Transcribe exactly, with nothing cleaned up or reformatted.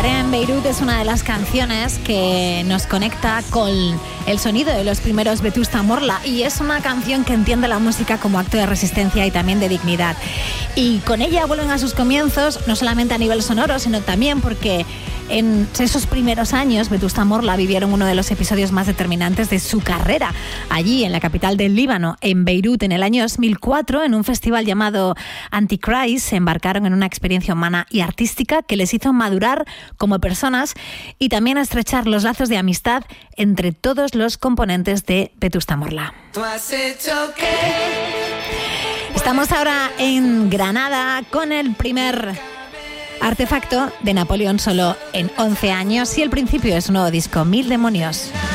Tarea en Beirut es una de las canciones que nos conecta con el sonido de los primeros Vetusta Morla, y es una canción que entiende la música como acto de resistencia y también de dignidad. Y con ella vuelven a sus comienzos, no solamente a nivel sonoro, sino también porque en esos primeros años Vetusta Morla vivieron uno de los episodios más determinantes de su carrera. Allí, en la capital del Líbano, en Beirut, en el año dos mil cuatro, en un festival llamado Antichrist, se embarcaron en una experiencia humana y artística que les hizo madurar como personas y también estrechar los lazos de amistad entre todos los componentes de Vetusta Morla. Estamos ahora en Granada con el primer artefacto de Napoleón solo en once años, y el principio es un nuevo disco, Mil Demonios.